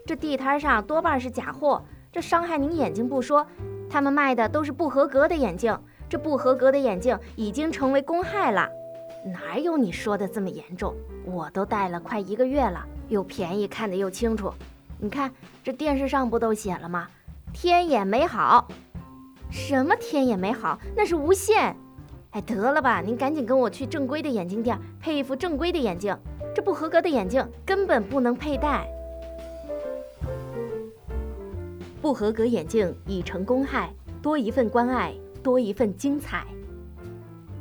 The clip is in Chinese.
这地摊上多半是假货，这伤害您眼睛不说，他们卖的都是不合格的眼镜，这不合格的眼镜已经成为公害了。哪有你说的这么严重？我都戴了快1个月了，又便宜，看得又清楚。你看这电视上不都写了吗？天眼美好。什么天眼美好？那是无线。哎，得了吧，您赶紧跟我去正规的眼镜店配一副正规的眼镜，这不合格的眼镜根本不能佩戴。不合格眼镜已成公害，多一份关爱，多一份精彩。